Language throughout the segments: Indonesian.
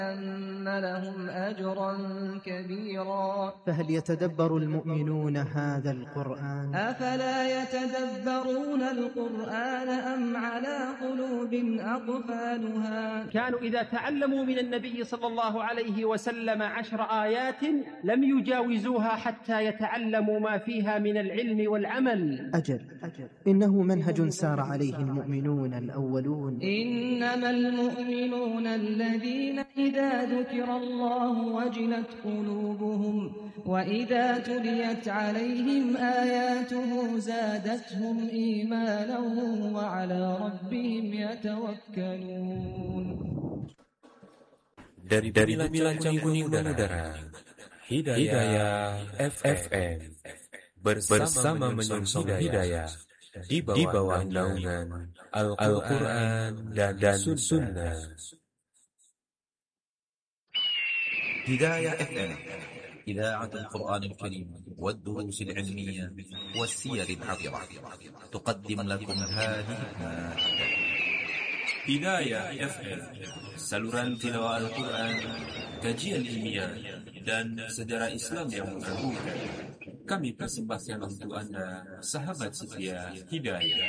أن لهم أجرا كبيرا فهل يتدبر المؤمنون هذا القرآن؟ أفلا يتدبرون القرآن أم على قلوب أقفالها كانوا إذا تعلموا من النبي صلى الله عليه وسلم 10 آيات لم يجاوزوها حتى يتعلموا ما فيها من العلم والعمل. أجل إنه منهج سار عليه المؤمنون الأولون. إنما المؤمنون الذين إذا ذكر الله وجلت قلوبهم وإذا تليت عليهم آياته زادتهم إيمانا وعلى ربهم يتوكلون. Dari bincang kuning udara, Hidayah FM bersama menyongsong hidayah di bawah naungan Al-Quran dan Sunnah. هداية FM إذاعة القرآن الكريم والدروس العلمية والسير العطرة تقدم لكم هذه المادة. Hidayah FM, saluran tilawah Al-Quran, kajian ilmiah, dan sejarah Islam yang mengagumkan. Kami persembahkan untuk Anda, sahabat setia Hidayah.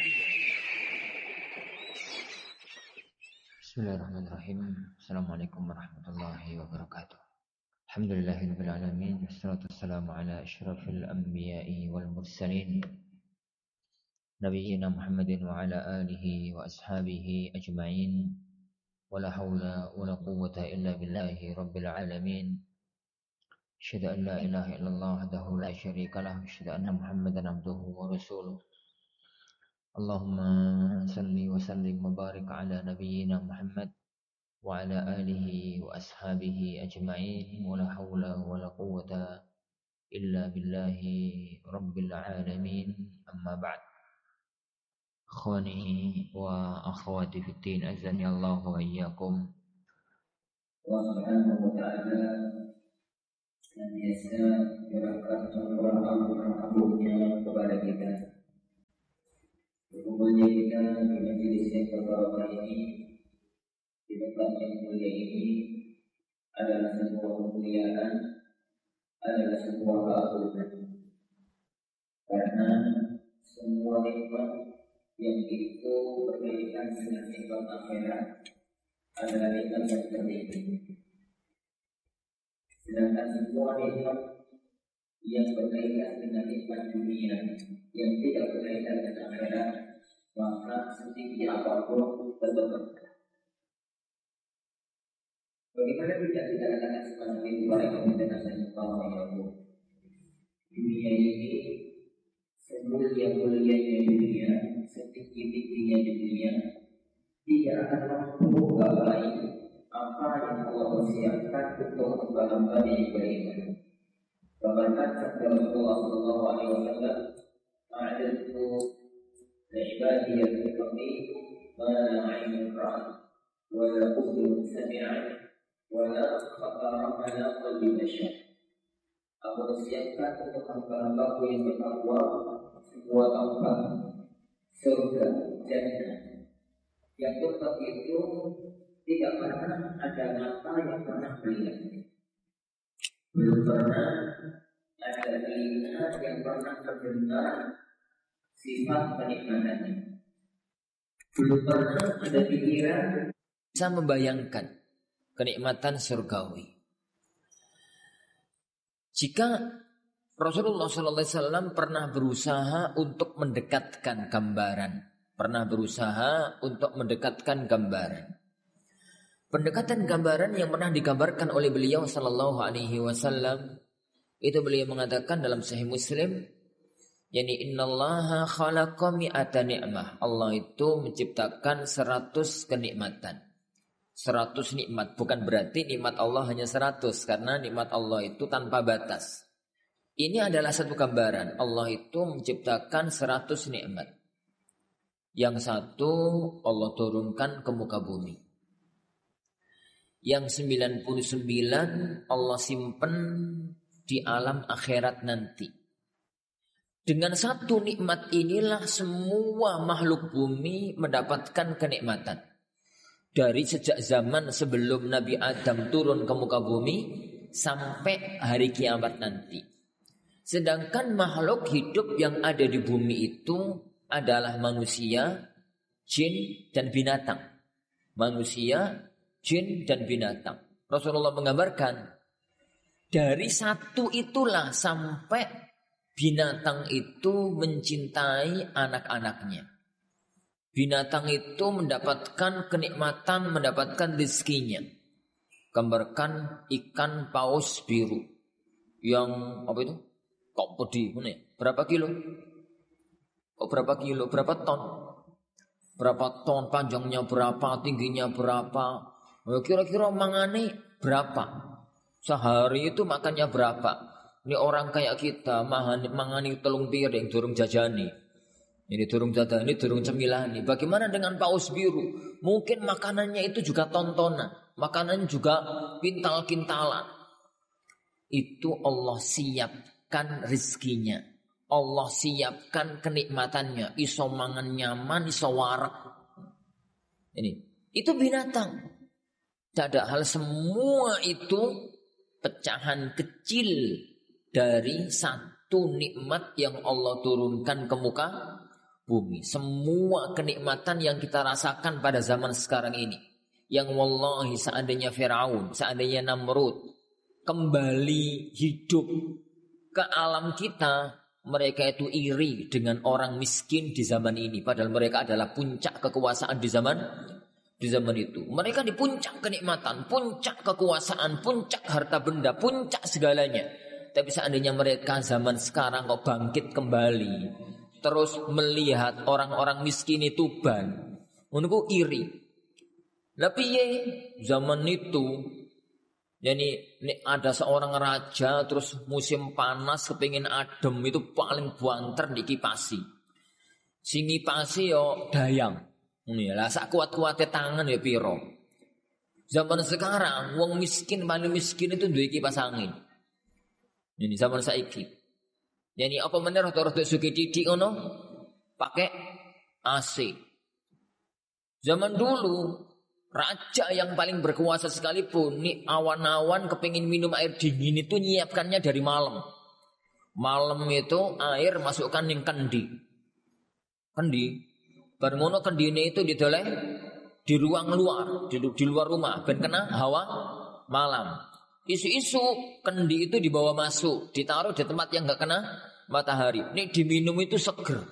Bismillahirrahmanirrahim. Assalamualaikum warahmatullahi wabarakatuh. Alhamdulillahirabbil alamin, wassalatu wassalamu ala asyrafil anbiya'i wal mursalin nabiyina Muhammadin wa ala alihi wa ashabihi ajma'in. Wala haula wala quwwata illa billahi rabbil alamin. Asyhadu an la ilaha illallah wahdahu la syarika lah, asyhadu anna Muhammadan abduhu wa rasuluh. Allahumma salli wa sallim wa barik ala nabiyyina Muhammad wa ala alihi wa ashabihi ajma'in. Wala haula wala quwwata illa billahi rabbil alamin. Amma ba'd. Akhwani wa akhwati fiddin, azani Allah wa iyyakum. Allah Subhanahu wa ta'ala senantiasa menyurahkan rahmat-Nya kepada kita, menjadikan di majelis yang berbarakah ini, di tempat yang mulia ini adalah sebuah kemuliaan, adalah sebuah keagungan. Karena semua nikmat yang itu berkaitan dengan nikmat akhirat adalah nikmat yang tertinggi. Sedangkan semua nikmat yang berkaitan dengan nikmat dunia yang tidak berkaitan dengan akhirat, maka setinggi apapun tetap. Bagaimana tidak kita katakan seperti itu para kebenaran yang tahu dunia ini semulia-mulianya dunia, setinggi-tingginya dunia, tidak akan mampu menggapai apa yang Allah persiapkan untuk hamba-hamba yang beriman. Bahkan sabda Rasulullah sallallahu alaihi wasallam, "A'adtu li'ibadi al-muttaqin ma la 'ainun ra'at wa la udhun sami'at wa la khatara 'ala qalbi bashar." Aku persiapkan untuk hamba-hambaku yang bertakwa sebuah tempat surga jannah yang tempat itu tidak pernah ada mata yang pernah melihat, belum pernah ada telinga yang pernah mendengar sifat kenikmatannya, belum pernah ada pikiran bisa membayangkan kenikmatan surgawi. Jika Rasulullah SAW pernah berusaha untuk mendekatkan gambaran, pendekatan gambaran yang pernah digambarkan oleh beliau Sallallahu Alaihi Wasallam, itu beliau mengatakan dalam Sahih Muslim, yakni innallaha khalaqa mi'ata ni'mah. Allah itu menciptakan 100 kenikmatan. 100 nikmat, bukan berarti nikmat Allah hanya 100, karena nikmat Allah itu tanpa batas. Ini adalah satu gambaran, Allah itu menciptakan 100 nikmat. Yang satu Allah turunkan ke muka bumi, yang 99 Allah simpen di alam akhirat nanti. Dengan satu nikmat inilah semua makhluk bumi mendapatkan kenikmatan. dari sejak zaman sebelum Nabi Adam turun ke muka bumi sampai hari kiamat nanti. Sedangkan makhluk hidup yang ada di bumi itu adalah manusia, jin, dan binatang. Manusia, jin, dan binatang. Rasulullah menggambarkan dari satu itulah sampai binatang itu mencintai anak-anaknya. Binatang itu mendapatkan kenikmatan, mendapatkan rezekinya. Gambarkan ikan paus biru yang apa itu? Kok pedih, mana ya? Berapa kilo? Kok berapa kilo? Berapa ton? Berapa ton? Panjangnya berapa? Tingginya berapa? Kira-kira mangane berapa? Sehari itu makannya berapa? Ini orang kayak kita mangani telung piring durung jajani. Ini durung jajani, durung cemilani. Bagaimana dengan paus biru? Mungkin makanannya itu juga tontonan, makanannya juga kintal-kintalan. Itu Allah siapkan rezekinya. Allah siapkan kenikmatannya. Iso mangan nyaman, iso warak. Ini, itu binatang. Tidak ada hal, semua itu pecahan kecil dari satu nikmat yang Allah turunkan ke muka bumi. Semua kenikmatan yang kita rasakan pada zaman sekarang ini, yang wallahi seandainya Firaun, seandainya Namrud kembali hidup ke alam kita, mereka itu iri dengan orang miskin di zaman ini. Padahal mereka adalah puncak kekuasaan di zaman itu. Mereka di puncak kenikmatan, puncak kekuasaan, puncak harta benda, puncak segalanya. Tapi seandainya mereka zaman sekarang kok bangkit kembali, terus melihat orang-orang miskin itu menunggu iri. Tapi zaman itu, jadi ada seorang raja terus musim panas kepingin adem itu paling banter dikipasi. Sing ngipasi yo dayang. Ini lah sak kuat-kuatnya tangan ya piro. Zaman sekarang wong miskin paling miskin itu duwe kipas angin. Ini zaman saiki. Jadi apa meneh rada-rada sugih titik ngono pakai AC. Zaman dulu raja yang paling berkuasa sekalipun nih awan-awan kepingin minum air dingin itu nyiapkannya dari malam. Malam itu air masukkan ning kendi. Bar ngono kendine itu didoleh di ruang luar, di luar rumah ben kena hawa malam. Isu-isu kendi itu dibawa masuk, ditaruh di tempat yang enggak kena matahari. Ini diminum itu seger.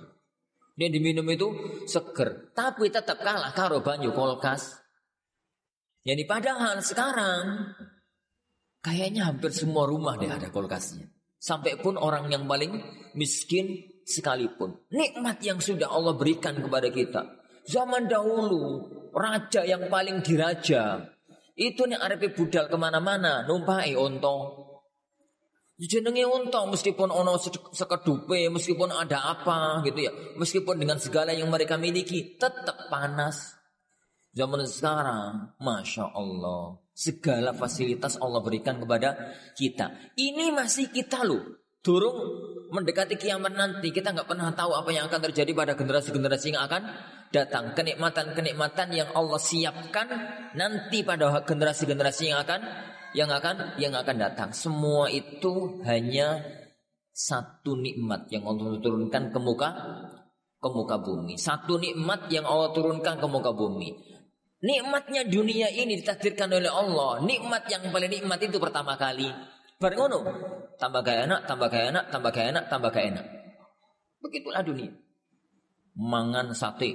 Tapi tetap kalah karo banyu kulkas. Jadi padahal sekarang kayaknya hampir semua rumah deh ada kulkasnya. Sampai pun orang yang paling miskin sekalipun. Nikmat yang sudah Allah berikan kepada kita. Zaman dahulu raja yang paling diraja itu nih arepe budal kemana-mana numpai onto. Jenenge onto meskipun ono sekedupe, meskipun ada apa gitu ya, meskipun dengan segala yang mereka miliki tetap panas. Zaman sekarang, Masya Allah, segala fasilitas Allah berikan kepada kita. Ini masih kita loh. Durung mendekati kiamat nanti, kita nggak pernah tahu apa yang akan terjadi pada generasi-generasi yang akan datang. Kenikmatan-kenikmatan yang Allah siapkan nanti pada generasi-generasi yang akan datang. Semua itu hanya satu nikmat yang Allah turunkan ke muka bumi. Satu nikmat yang Allah turunkan ke muka bumi. Nikmatnya dunia ini ditakdirkan oleh Allah. Nikmat yang paling nikmat itu pertama kali. Bareng ngono, tambah gaya enak. Begitulah dunia. Mangan sate,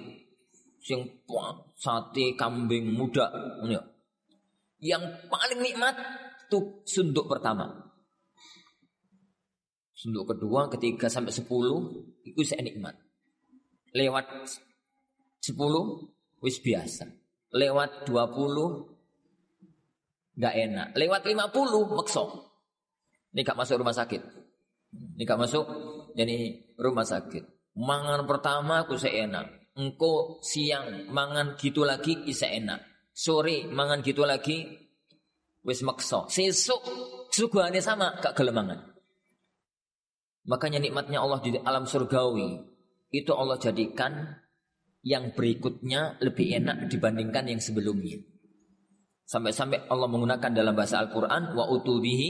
sate kambing muda. Yang paling nikmat itu sunduk pertama. Sunduk kedua, ketiga sampai 10 itu saya nikmat. Lewat 10 wis biasa. Lewat 20 gak enak. Lewat 50 makso. Ini gak masuk rumah sakit. Jadi rumah sakit. Mangan pertama aku seenak. Engko siang mangan gitu lagi isa enak. Sore mangan gitu lagi wis makso. Sesuk suguhane sama gak gelem mangan. Makanya nikmatnya Allah di alam surgawi itu Allah jadikan yang berikutnya lebih enak dibandingkan yang sebelumnya. Sampai-sampai Allah menggunakan dalam bahasa Al-Quran wa utubihi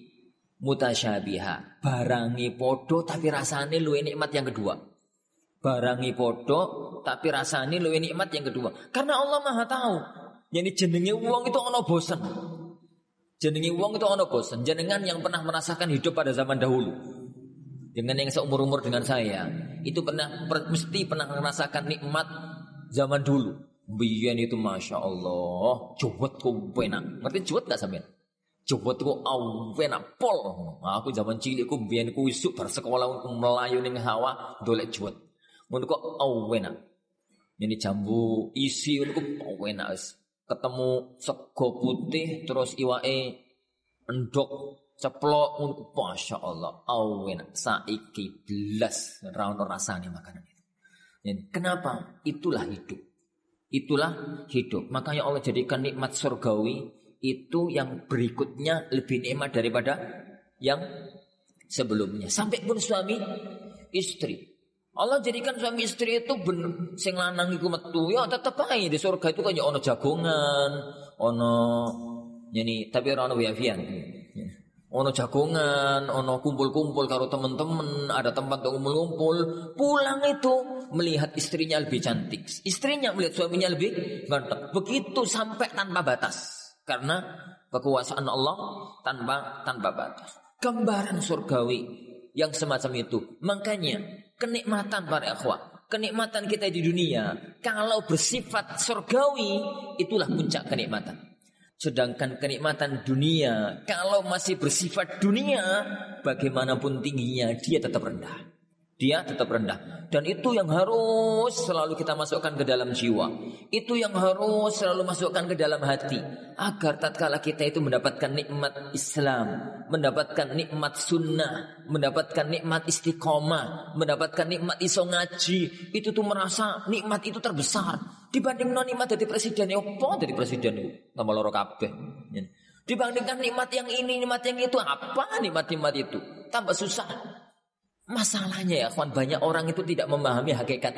mutasyabiha, barangi podo tapi rasane luwih nikmat yang kedua. Barangi podo tapi rasane luwih nikmat yang kedua. Karena Allah Maha tahu. Jadi jenenge wong itu ono bosen. Jenenge wong itu ono bosen. Jenengan yang pernah merasakan hidup pada zaman dahulu, dengan yang seumur-umur dengan saya, itu mesti pernah merasakan nikmat zaman dulu. Biyen itu Masya Allah, juwet ku enak. Ngerti juwet gak sampean? Juwet ku enak pol. Aku zaman cilik ku biyen ku isuk bar sekolah ku melayu ning hawa dolek juwet. Mun kok enak. Ini jambu isi ku enak wis. Ketemu sego putih terus iwake endok ceplok ngono Masya Allah. Enak. Saiki blas ra ono rasane makanan itu. Kenapa? Itulah hidup. Itulah hidup. Makanya Allah jadikan nikmat surgawi itu yang berikutnya lebih nikmat daripada yang sebelumnya. Sampai pun suami istri. Allah jadikan suami istri itu bener sing lanang iku metu ya tetep ae di surga itu kaya ono jagongan, ono yani tapi ora ono wifi-an. Ono jagongan, ono kumpul-kumpul karo teman-teman, ada tempat untuk kumpul-kumpul. Pulang itu melihat istrinya lebih cantik, istrinya melihat suaminya lebih ganteng. Begitu sampai tanpa batas, karena kekuasaan Allah tanpa batas. Gambaran surgawi yang semacam itu. Makanya kenikmatan para ikhwah, kenikmatan kita di dunia kalau bersifat surgawi itulah puncak kenikmatan. Sedangkan kenikmatan dunia kalau masih bersifat dunia, bagaimanapun tingginya dia tetap rendah. Dia tetap rendah. Dan itu yang harus selalu kita masukkan ke dalam jiwa. Itu yang harus selalu masukkan ke dalam hati. Agar tatkala kita itu mendapatkan nikmat Islam, mendapatkan nikmat sunnah, mendapatkan nikmat istiqomah, mendapatkan nikmat iso ngaji, itu tuh merasa nikmat itu terbesar. Dibanding nikmat dari presiden, apa dari presiden itu? Tambah loro kabeh. Dibandingkan nikmat yang ini, nikmat yang itu, apa nikmat-nikmat itu? Tambah susah. Masalahnya ya kawan, banyak orang itu tidak memahami hakikat